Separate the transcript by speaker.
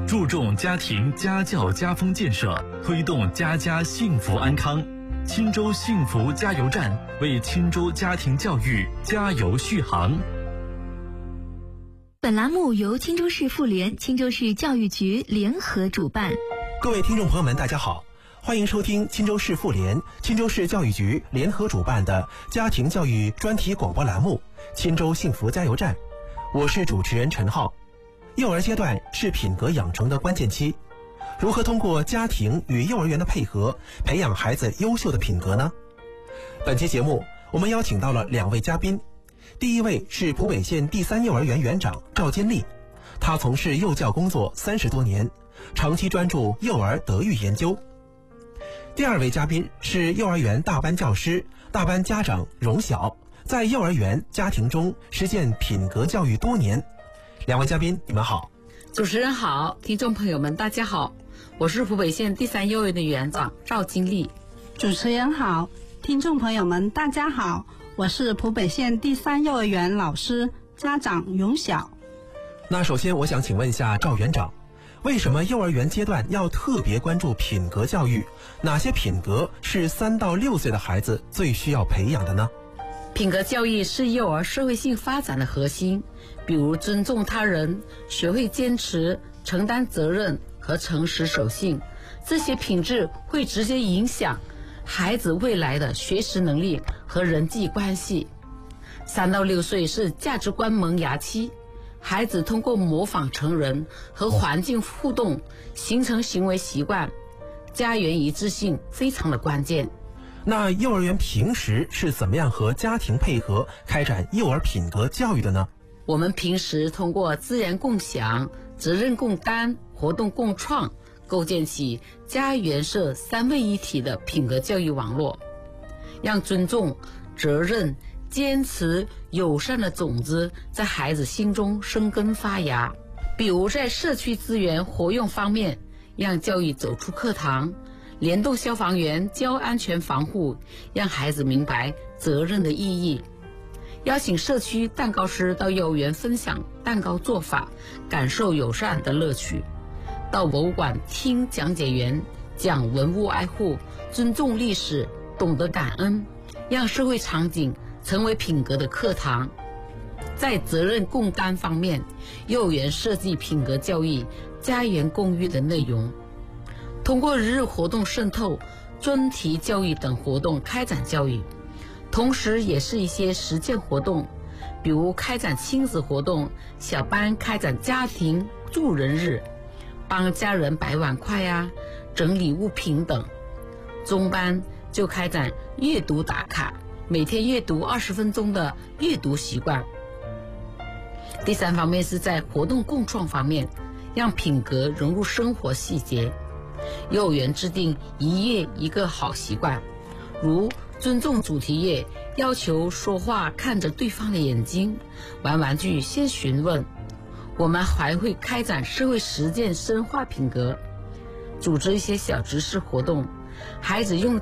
Speaker 1: 注重家庭家教家风建设，推动家家幸福安康。钦州幸福加油站为钦州家庭教育加油续航。
Speaker 2: 本栏目由钦州市妇联、钦州市教育局联合主办。
Speaker 3: 各位听众朋友们，大家好，欢迎收听钦州市妇联、钦州市教育局联合主办的家庭教育专题广播栏目《钦州幸福加油站》，我是主持人陈浩。幼儿阶段是品格养成的关键期，如何通过家庭与幼儿园的配合，培养孩子优秀的品格呢？本期节目我们邀请到了两位嘉宾，第一位是浦北县第3幼儿园园长赵坚丽，他从事幼教工作30多年，长期专注幼儿德育研究。第二位嘉宾是幼儿园大班教师、大班家长荣晓，在幼儿园家庭中实践品格教育多年。两位嘉宾你们好。
Speaker 4: 主持人好，听众朋友们大家好，我是浦北县第3幼儿园的园长赵金丽。
Speaker 5: 主持人好，听众朋友们大家好，我是浦北县第3幼儿园老师家长荣晓。
Speaker 3: 那首先我想请问一下赵园长，为什么幼儿园阶段要特别关注品格教育？哪些品格是3到6岁的孩子最需要培养的呢？
Speaker 4: 品格教育是幼儿社会性发展的核心，比如尊重他人、学会坚持、承担责任和诚实守信，这些品质会直接影响孩子未来的学习能力和人际关系。3到6岁是价值观萌芽期，孩子通过模仿成人和环境互动形成行为习惯，家园一致性非常的关键。
Speaker 3: 那幼儿园平时是怎么样和家庭配合开展幼儿品格教育的呢？
Speaker 4: 我们平时通过资源共享、责任共担、活动共创，构建起家园社3位一体的品格教育网络，让尊重、责任、坚持、友善的种子在孩子心中生根发芽。比如在社区资源活用方面，让教育走出课堂，联动消防员教安全防护，让孩子明白责任的意义。邀请社区蛋糕师到幼儿园分享蛋糕做法，感受友善的乐趣。到博物馆听讲解员讲文物爱护，尊重历史，懂得感恩，让社会场景成为品格的课堂。在责任共担方面，幼儿园设计品格教育、家园共育的内容，通过日活动渗透、专题教育等活动开展教育，同时也是一些实践活动，比如开展亲子活动，小班开展家庭助人日，帮家人摆碗筷啊、整理物品等。中班就开展阅读打卡，每天阅读20分钟的阅读习惯。第3方面是在活动共创方面，让品格融入生活细节。幼儿园制定1月1个好习惯，如尊重主题月，要求说话看着对方的眼睛，玩玩具先询问。我们还会开展社会实践深化品格，组织一些小知识活动，孩子用